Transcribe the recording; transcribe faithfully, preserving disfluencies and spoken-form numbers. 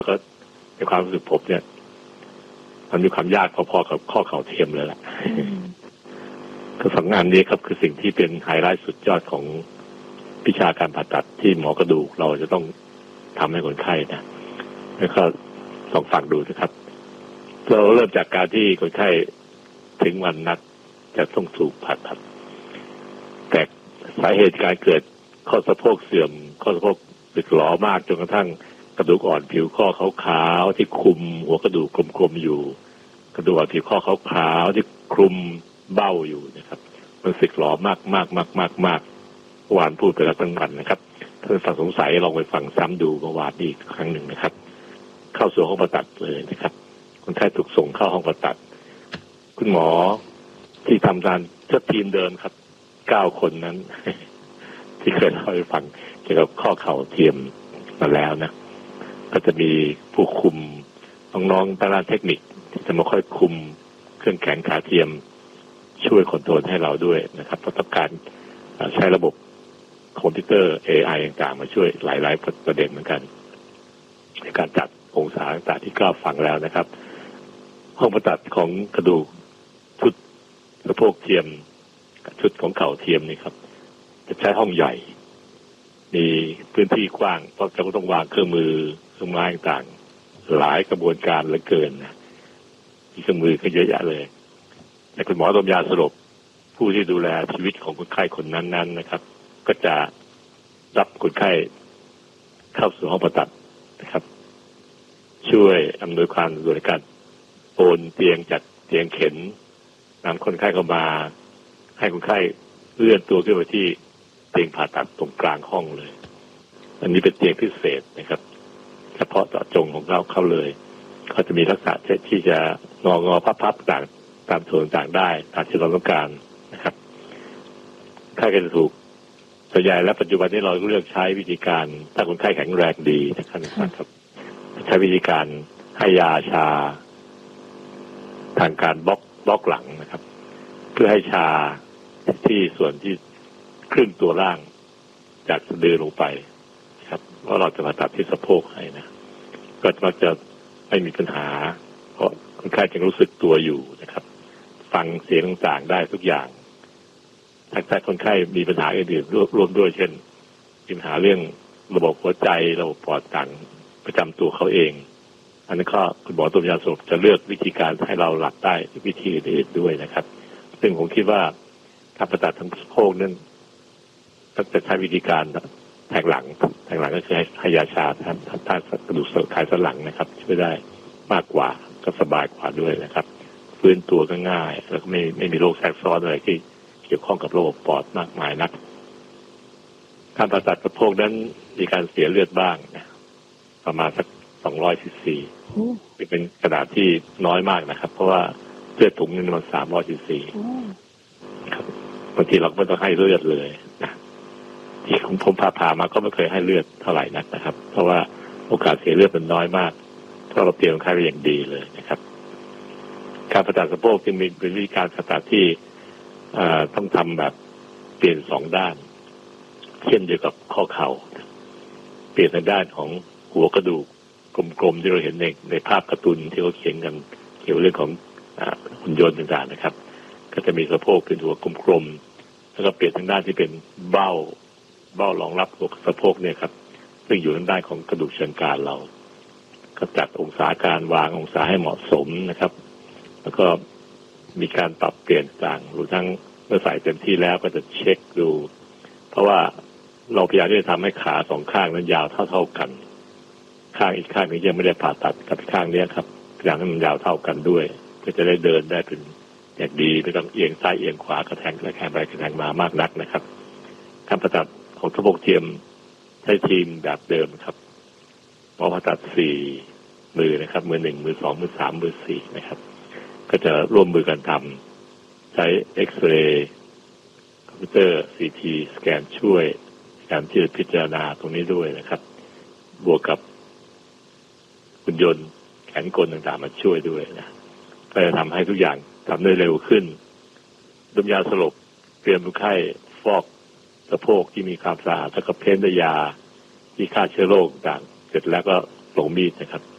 ก็ในความรู้สึกผมเนี่ยมันมีความยากพอๆกับข้อเข่าเทียมเลยแหละก็สองงานนี้ครับคือสิ่งที่เป็นไฮไลท์สุดยอดของวิชาการผ่าตัดที่หมอกระดูกเราจะต้องทำให้คนไข้นะแล้วก็ลองฟังดูนะครับเราเริ่มจากการที่คนไข้ถึงวันนัดจะต้องถูกผ่าตัดแต่สาเหตุการเกิดข้อสะโพกเสื่อมข้อสะโพกสึกหรอมากจนกระทั่งกระดูกอ่อนผิวข้อขาวๆที่คลุมหัวกระดูกกลมๆอยู่กระดูกอ่อนผิวข้อขาวๆที่คลุมเบ้าอยู่นะครับมันสึกหรอมากมากมากมากมากเมื่อวานพูดไปแล้วตั้งวันนะครับถ้าฟังสงสัยลองไปฟังซ้ำดูเมื่อวานอีกครั้งหนึ่งนะครับเข้าสู่ห้องผ่าตัดเลยนะครับคนไข้ถูกส่งเข้าห้องผ่าตัดคุณหมอที่ทำการเจ้าทีมเดิมครับเก้าคนนั้นที่เคยเล่าให้ฟังเกี่ยวกับข้อเข่าเทียมมาแล้วนะก็จะมีผู้คุมน้องๆทางด้านเทคนิคที่จะมาค่อยคุมเครื่องแขนขาเทียมช่วยคอนโทรลให้เราด้วยนะครับเพราะต้องการใช้ระบบคอมพิวเตอร์ เอ ไอ ต่างๆมาช่วยหลายๆประเด็นเหมือนกันในการจัดองศาต่างๆที่กล้าฟังแล้วนะครับห้องผ่าตัดของกระดูกชุดสะโพกเทียมชุดของเข่าเทียมนี่ครับจะใช้ห้องใหญ่มีพื้นที่กว้างเพราะจะต้องวางเครื่องมือเครื่องไม้ต่างๆหลายกระบวนการเหลือเกินนะมีเครื่องมือก็เยอะแยะเลยแต่คุณหมอดมยาสลบผู้ที่ดูแลชีวิตของคนไข้คนนั้นๆนะครับก็จะรับคนไข้เข้าสู่ห้องผ่าตัดนะครับช่วยอำนวยความสะดวกในการโอนเตียงจากเตียงเข็นนำคนไข้เข้ามาให้คนไข้เลื่อนตัวขึ้นไปที่เตียงผ่าตัดตรงกลางห้องเลยอันนี้เป็นเตียงพิเศษนะครับเฉพาะเจาะจงของเราเข้าเลยเขาจะมีลักษณะที่จะงองอพับๆต่างตามส่วนต่างได้ตามที่เราต้องการนะครับคนไข้ก็จะถูกส่วนใหญ่และปัจจุบันนี้เราเลือกใช้วิธีการถ้าคนไข้แข็งแรงดีนะครับใช้วิธีการให้ยาชาทางการบล็อกบล็อกหลังนะครับเพื่อให้ชาที่ส่วนที่ครึ่งตัวล่างจากสะดือลงไปครับเพราะเราจะผ่าตัดที่สะโพกให้นะก็มักจะไม่มีปัญหาเพราะคนไข้จะรู้สึกตัวอยู่นะครับฟังเสียงต่างๆได้ทุกอย่างถ้าคนไข้มีปัญหาอื่นๆร่วมด้วยเช่นมีปัญหาเรื่องระบบหัวใจระบบปอดต่างประจำตัวเขาเองอันนี้ก็คุณหมอตัวอยาสลบจะเลือกวิธีการให้เราหลับได้วิธีอื่นๆด้วยนะครับซึ่งผมคิดว่าการผ่าตัดทางสะโพกนั้นก็จะใช้วิธีการแทงหลังแทงหลังก็คือให้ยาชาท่านท่านกระดูกไขสันหลังนะครับช่วยได้มากกว่าก็สบายกว่าด้วยนะครับฟื้นตัวก็ง่ายแล้วก็ไม่ไม่มีโรคแทรกซ้อนอะไรที่เกี่ยวข้องกับระบบปอดมากมายนักการผ่าตัดสะโพกนั้นมีการเสียเลือดบ้างนะประมาณสักสองร้อยซีซีเป็นขนาดที่น้อยมากนะครับเพราะว่าเลือดถุงนึงมันสามร้อยซีซีครับบางทีเราไม่ต้องให้เลือดเลยนะที่ผมผมผ่าผ่ามาก็ไม่เคยให้เลือดเท่าไหร่นักนะครับเพราะว่าโอกาสเสียเลือดมันน้อยมากเพราะเราเตรียมคนไข้ไว้อย่างดีเลยนะครับการผ่าตัดสะโพกจึงมีเป็นวิธีการผ่าตัดที่ต้องทำแบบเปลี่ยนสองด้านเช่นเดียวกับข้อเข่าเปลี่ยนในด้านของหัวกระดูกกลมๆที่เราเห็นในในภาพการ์ตูนที่เขาเขียนกันเกี่ยวกับเรื่องของหุ่นยนต์ต่างๆนะครับก็จะมีสะโพกเป็นหัวกลมๆแล้วก็เปลี่ยนทางด้านที่เป็นเบ้าเบ้ารองรับหัวสะโพกเนี่ยครับซึ่งอยู่ทางด้านของกระดูกเชิงกรานเราก็จัดองศาการวางองศาให้เหมาะสมนะครับแล้วก็มีการปรับเปลี่ยนต่างรวมทั้งเมื่อใส่เต็มที่แล้วก็จะเช็คดูเพราะว่าเราพยายามที่จะทำให้ขาสองข้างนั้นยาวเท่าๆกันข้างอีกข้างนึงยังไม่ได้ผ่าตัดกับข้างนี้ครับพยายามให้มันยาวเท่ากันด้วยเพื่อจะได้เดินได้เป็นอย่างดีไม่ต้องเอียงซ้ายเอียงขวากระแทกกระแทกไปกระแทกมามากนักนะครับการผ่าตัดของสะโพกเทียมใช้ทีมแบบเดิมครับหมอผ่าตัดสี่มือนะครับมือหนึ่งมือสองมือสามมือสี่นะครับก็จะร่วมมือกันทำใช้เอ็กซเรย์คอมพิวเตอร์ซีทีสแกนช่วยการที่จะพิจารณาตรงนี้ด้วยนะครับบวกกับหุ่นยนต์แขนกลต่างๆมาช่วยด้วยนะก็จะทำให้ทุกอย่างทำได้เร็วขึ้นดมยาสลบเตรียมคนไข้ฟอกสะโพกที่มีความสะอาดแล้วก็เพ้นด้วยยาที่ฆ่าเชื้อโรคต่างเสร็จแล้วก็ลงมีดนะครับ